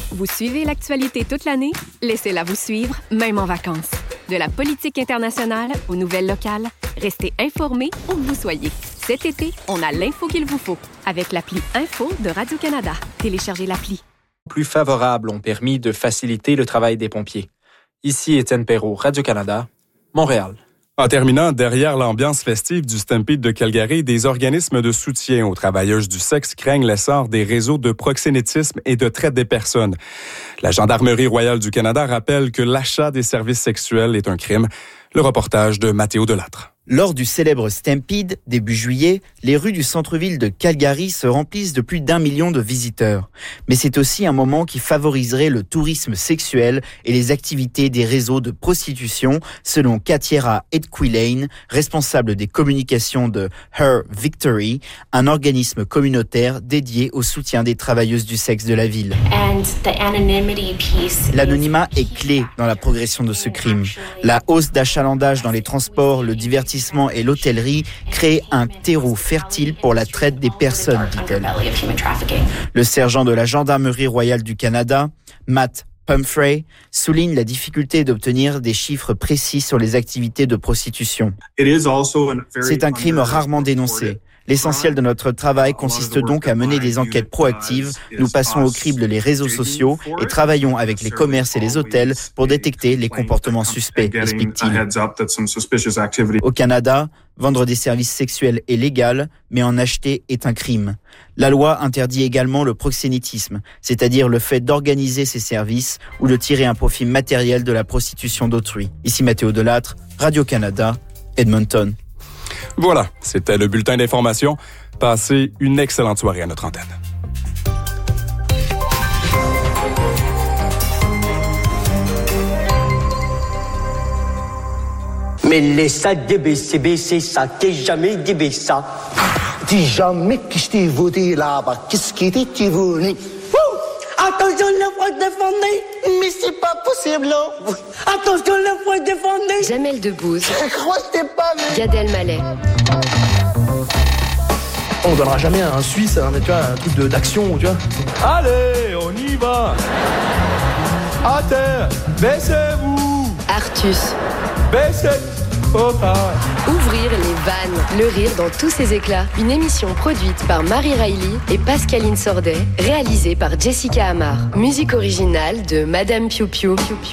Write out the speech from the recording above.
Vous suivez l'actualité toute l'année? Laissez-la vous suivre, même en vacances. De la politique internationale aux nouvelles locales, restez informés où que vous soyez. Cet été, on a l'info qu'il vous faut avec l'appli Info de Radio-Canada. Téléchargez l'appli. Plus favorables ont permis de faciliter le travail des pompiers. Ici Étienne Perrault, Radio-Canada, Montréal. En terminant, derrière l'ambiance festive du Stampede de Calgary, des organismes de soutien aux travailleuses du sexe craignent l'essor des réseaux de proxénétisme et de traite des personnes. La Gendarmerie royale du Canada rappelle que l'achat des services sexuels est un crime. Le reportage de Mathéo Delattre. Lors du célèbre Stampede, début juillet, les rues du centre-ville de Calgary se remplissent de plus d'1 million de visiteurs. Mais c'est aussi un moment qui favoriserait le tourisme sexuel et les activités des réseaux de prostitution, selon Katiera Edquilane, responsable des communications de Her Victory, un organisme communautaire dédié au soutien des travailleuses du sexe de la ville. L'anonymat est clé dans la progression de ce crime. La hausse d'achalandage dans les transports, le divertissement et l'hôtellerie créent un terreau fertile pour la traite des personnes, dit-elle. Le sergent de la Gendarmerie royale du Canada, Matt Pumphrey, souligne la difficulté d'obtenir des chiffres précis sur les activités de prostitution. C'est un crime rarement dénoncé. L'essentiel de notre travail consiste donc à mener des enquêtes proactives. Nous passons au crible les réseaux sociaux et travaillons avec les commerces et les hôtels pour détecter les comportements suspects, explique-t-il. Au Canada, vendre des services sexuels est légal, mais en acheter est un crime. La loi interdit également le proxénétisme, c'est-à-dire le fait d'organiser ces services ou de tirer un profit matériel de la prostitution d'autrui. Ici Mathéo Delattre, Radio-Canada, Edmonton. Voilà, c'était le bulletin d'information. Passez une excellente soirée à notre antenne. Mais laisse-ça DBCB, c'est ça, t'es jamais DB ça. Dis jamais que je t'ai voté là-bas. Qu'est-ce qui t'es venu? Attention, le froid défendé. Mais c'est pas possible, là. Attention, le froid défendé. Jamel Debbouze. Je crois que t'es pas venu. Gad Elmaleh. On donnera jamais à un Suisse, tu vois, un truc d'action, tu vois. Allez, on y va. À terre, baissez-vous. Artus. Baissez. Ouvrir les vannes, le rire dans tous ses éclats. Une émission produite par Marie Riley et Pascaline Sordet, réalisée par Jessica Amar. Musique originale de Madame Piu Piu.